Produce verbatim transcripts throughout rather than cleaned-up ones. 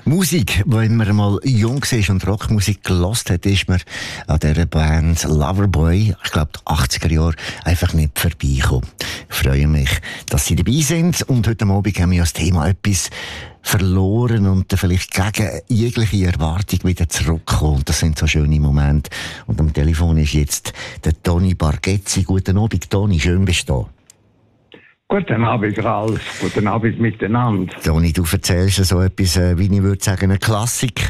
Musik, wenn man mal jung war und Rockmusik gehört hat, ist man an dieser Band Loverboy, ich glaube die achtziger Jahre, einfach nicht vorbeigekommen. Ich freue mich, dass Sie dabei sind und heute Abend haben wir das Thema etwas verloren und vielleicht gegen jegliche Erwartung wieder zurückkommen. Das sind so schöne Momente. Und am Telefon ist jetzt der Toni Bargetzi. Guten Abend, Toni, schön bist du da. Guten Abend, Ralf. Guten Abend miteinander. Toni, du erzählst so etwas, wie ich würde sagen, ein Klassiker.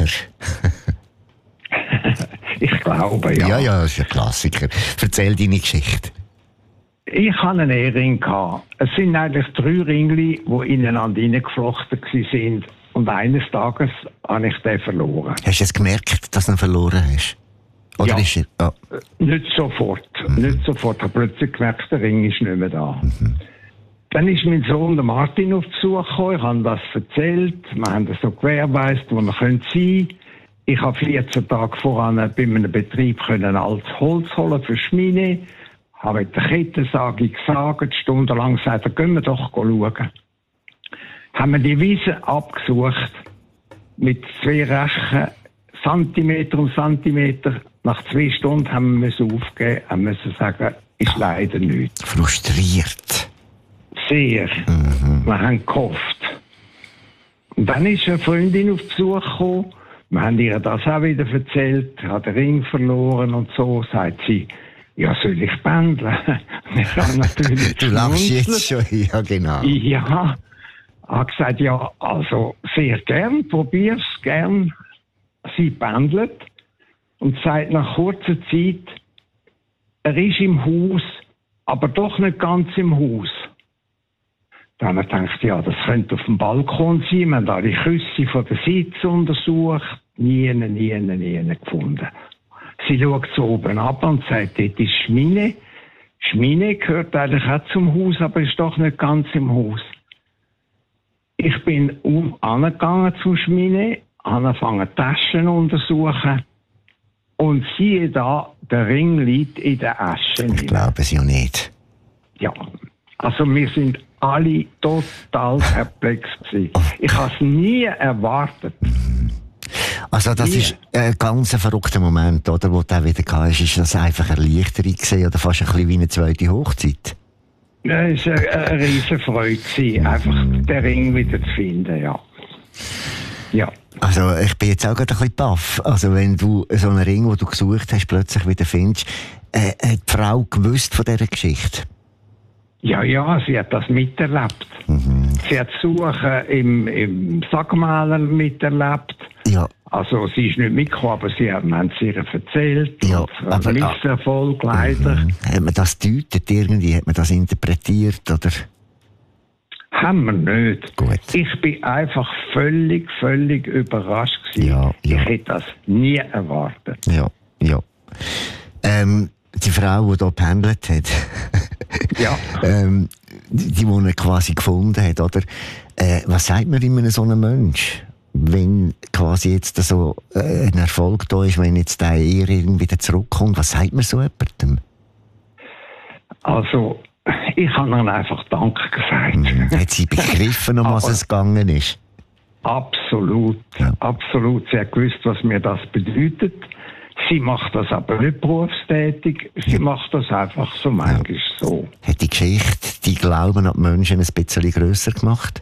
Ich glaube, ja. Ja, ja, das ist ein Klassiker. Erzähl deine Geschichte. Ich hatte einen Ehering. Es sind eigentlich drei Ringli, die ineinander hineingeflochten waren. Und eines Tages habe ich den verloren. Hast du es gemerkt, dass du ihn verloren hast? Oder ja. Ist er, oh. Nicht sofort. Mhm. Nicht sofort. Ich habe plötzlich gemerkt, der Ring ist nicht mehr da. Mhm. Dann ist mein Sohn, der Martin, auf Besuch gekommen. Ich habe das erzählt. Wir haben das so gewährleistet, wo wir sein können. Ich habe vierzehn Tage voran bei einem Betrieb können altes Holz holen für Schmine. Habe mit der Kettensage gesagt, stundenlang gesagt, da gehen wir doch schauen. Haben wir die Wiese abgesucht, mit zwei Rechen, Zentimeter um Zentimeter. Nach zwei Stunden haben wir müssen aufgeben, haben müssen sagen, ist leider nichts. Frustriert. Sehr. Mhm. Wir haben gehofft. Und dann ist eine Freundin auf Besuch gekommen. Wir haben ihr das auch wieder erzählt, hat den Ring verloren und so, sagt sie, ja, soll ich pendeln? Natürlich du lachst jetzt schon, ja, genau. Ja, hat gesagt, ja, also sehr gern, probier's gern. Sie pendelt und sagt nach kurzer Zeit, er ist im Haus, aber doch nicht ganz im Haus. Da haben wir gedacht, ja, das könnte auf dem Balkon sein. Wir haben alle Küsse von der Sitze untersucht. Nie, nie, nie gefunden. Sie schaut so oben ab und sagt, dort ist Schmine. Schmine gehört eigentlich auch zum Haus, aber ist doch nicht ganz im Haus. Ich bin um angegangen zum Schmine, habe angefangen Taschen zu untersuchen und siehe da, der Ring liegt in der Asche. Ich glaube es ja nicht. Ja, also wir sind alle total perplex gewesen. Ich habe es nie erwartet. Also das nie. Ist ein ganz verrückter Moment, oder, wo du auch wieder gehabt hast. Ist das einfach eine Erleichterung gewesen, oder fast ein bisschen wie eine zweite Hochzeit? Es war eine, eine riesige Freude gewesen, einfach den Ring wieder zu finden, ja. Ja. Also ich bin jetzt auch gerade ein bisschen baff. Also wenn du so einen Ring, den du gesucht hast, plötzlich wieder findest, äh, hat die Frau gewusst von dieser Geschichte? Ja, ja, sie hat das miterlebt. Mhm. Sie hat Suchen im, im Sackmaler miterlebt. Ja. Also sie ist nicht mitgekommen, aber sie haben es ihr erzählt. Ja, aber Misserfolg, leider. Mhm. Hat man das gedeutet irgendwie? Hat man das interpretiert, oder? Haben wir nicht. Gut. Ich bin einfach völlig, völlig überrascht gewesen. Ja, ja. Ich hätte das nie erwartet. Ja, ja. Ähm, die Frau, die hier gependelt hat, ja. ähm, die, die ihn quasi gefunden hat, oder? Äh, was sagt man immer so einem Mensch, wenn quasi jetzt so äh, ein Erfolg da ist, wenn jetzt der Ehering wieder zurückkommt? Was sagt man so jemandem? Also, ich habe ihnen einfach Danke gesagt. Mhm. Hat sie begriffen, um was es gegangen ist? Absolut, ja. Absolut. Sie hat gewusst, was mir das bedeutet. Sie macht das aber nicht berufstätig. Sie ja. macht das einfach so manchmal ja. so. Hat die Geschichte die Glauben an die Menschen ein bisschen grösser gemacht?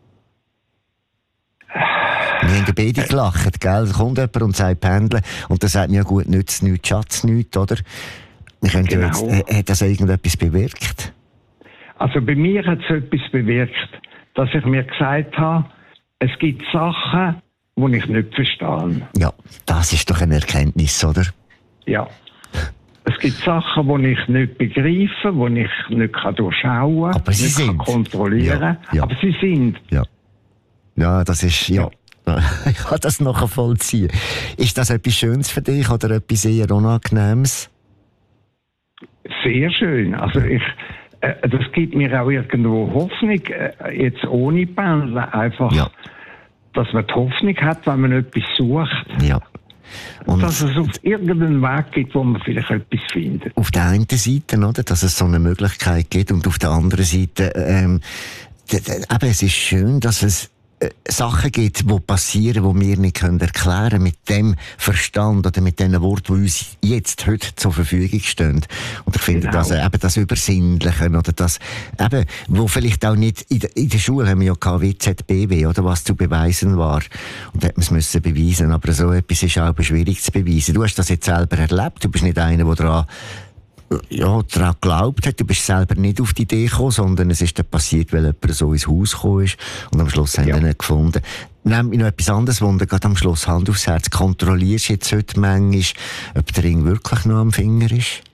Wir haben ja beide gelacht, gell? Da kommt jemand und sagt pendeln und dann sagt mir ja gut, nützt nichts, Schatz nichts, oder? Genau. Jetzt, hat das irgendetwas bewirkt? Also bei mir hat es etwas bewirkt, dass ich mir gesagt habe, es gibt Sachen, die ich nicht verstehe. Ja, das ist doch eine Erkenntnis, oder? Ja. Es gibt Sachen, die ich nicht begreife, die ich nicht durchschauen kann, aber sie nicht sind. kontrollieren kann. Ja, ja. Aber sie sind. Ja, ja das ist... ja. Ich kann das nachvollziehen. Ist das etwas Schönes für dich oder etwas eher Unangenehmes? Sehr schön. Also ich, äh, das gibt mir auch irgendwo Hoffnung, äh, jetzt ohne Pendeln, einfach, ja. dass man die Hoffnung hat, wenn man etwas sucht. Ja. Und dass es auf irgendeinen Weg gibt, wo man vielleicht etwas findet. Auf der einen Seite, oder, dass es so eine Möglichkeit gibt und auf der anderen Seite, ähm, d- d- eben, es ist schön, dass es äh, Sachen gibt, die passieren, die wir nicht können erklären können, mit dem Verstand oder mit den Worten, die uns jetzt, heute zur Verfügung stehen. Und ich finde, Genau. dass äh, eben das Übersinnliche oder das, eben, wo vielleicht auch nicht, in der, in der Schule haben wir ja gehabt, W Z B W, oder, was zu beweisen war. Und da hat man es müssen beweisen. Aber so etwas ist auch schwierig zu beweisen. Du hast das jetzt selber erlebt. Du bist nicht einer, der daran ja, daran geglaubt hat. Du bist selber nicht auf die Idee gekommen, sondern es ist dann passiert, weil jemand so ins Haus gekommen ist und am Schluss haben Ja. wir ihn gefunden. Nimm mich noch etwas anderes wunder, gerade am Schluss Hand aufs Herz. Kontrollierst du jetzt heute manchmal, ob der Ring wirklich noch am Finger ist?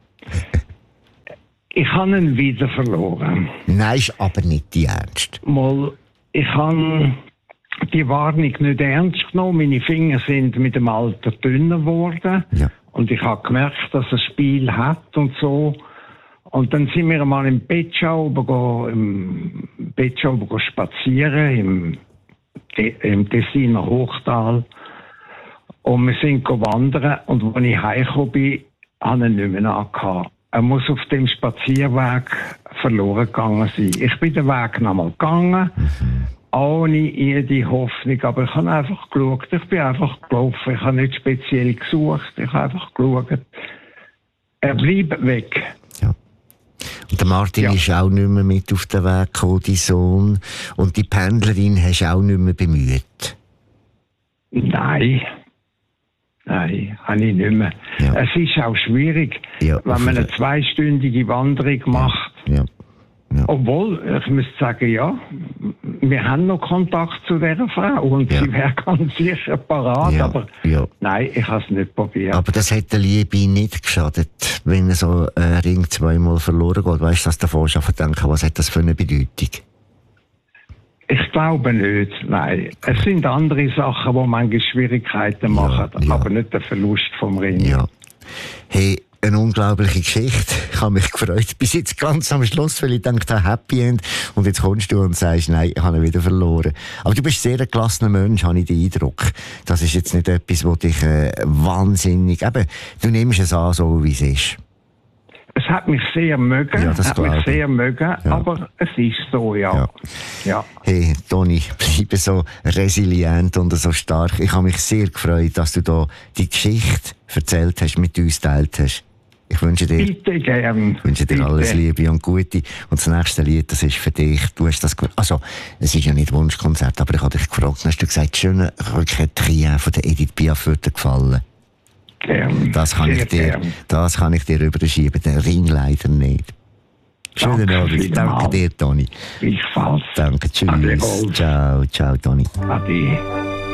Ich habe ihn wieder verloren. Nein, ist aber nicht die Ernst. Mal, ich habe die Warnung nicht ernst genommen. Meine Finger sind mit dem Alter dünner geworden. Ja. Und ich habe gemerkt, dass er Spiel hat und so. Und dann sind wir mal im Bettschau im Bettschau spazieren, im, im Tessiner Hochtal. Und wir sind wandern. Und als ich heimgekommen bin, habe ich ihn nicht mehr angehabt. Er muss auf dem Spazierweg verloren gegangen sein. Ich bin den Weg nochmal gegangen. Mhm. Ohne jede Hoffnung, aber ich habe einfach geschaut, ich bin einfach gelaufen, ich habe nicht speziell gesucht, ich habe einfach geschaut. Er bleibt weg. Ja. Und der Martin Ja. ist auch nicht mehr mit auf den Weg gekommen, dein Sohn. Und die Pendlerin hast du auch nicht mehr bemüht. Nein. Nein, habe ich nicht mehr. Ja. Es ist auch schwierig, Ja, wenn man eine offenbar. zweistündige Wanderung macht. Ja. Ja. Obwohl, ich müsste sagen, ja, wir haben noch Kontakt zu dieser Frau und Ja. sie wäre ganz sicher parat, Ja, aber ja. nein, ich habe es nicht probiert. Aber das hat der Liebe nicht geschadet, wenn so ein Ring zweimal verloren geht. Weißt du, dass du davor schon denken, was hat das für eine Bedeutung? Ich glaube nicht, nein. Es sind andere Sachen, die manchmal Schwierigkeiten machen, ja. aber nicht der Verlust vom Ring. Ja. Hey, eine unglaubliche Geschichte. Ich habe mich gefreut. Bis jetzt ganz am Schluss, weil ich dachte, Happy End. Und jetzt kommst du und sagst, nein, ich habe ihn wieder verloren. Aber du bist sehr ein gelassener Mensch, habe ich den Eindruck. Das ist jetzt nicht etwas, was dich äh, wahnsinnig... Eben, du nimmst es an, so wie es ist. Es hat mich sehr mögen, Ja, das hat mich glaube ich. sehr mögen, Ja. aber es ist so, ja. Ja. ja. Hey, Toni, bleibe so resilient und so stark. Ich habe mich sehr gefreut, dass du da die Geschichte erzählt hast, mit uns geteilt hast. Ich wünsche dir, Bitte gern. ich wünsche dir Bitte. alles Liebe und Gute. Und das nächste Lied, das ist für dich. Du hast das, ge- also, es ist ja nicht Wunschkonzert, aber ich habe dich gefragt, hast du gesagt, schöne Rückkehr von der Edith Piaf würde dir gefallen. Gern. Das kann sehr ich dir, gern. das kann ich dir überschieben, den Ring leider nicht. Schönen Danke Abend. vielmals. Danke dir, Toni. Gleichfalls. Danke, tschüss. Ade, Golf. Ciao, ciao, Toni. Ade.